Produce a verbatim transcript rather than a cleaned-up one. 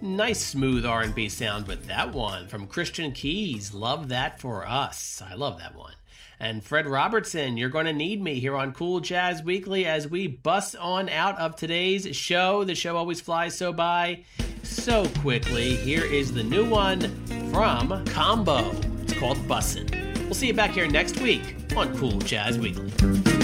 Nice smooth R and B sound with that one from Christian Keys. Love That For Us. I love that one. And Fred Robertson, You're Gonna Need Me, here on Cool Jazz Weekly as we bust on out of today's show. The show always flies so by so quickly. Here is the new one from Combo. It's called Bussin'. We'll see you back here next week on Cool Jazz Weekly.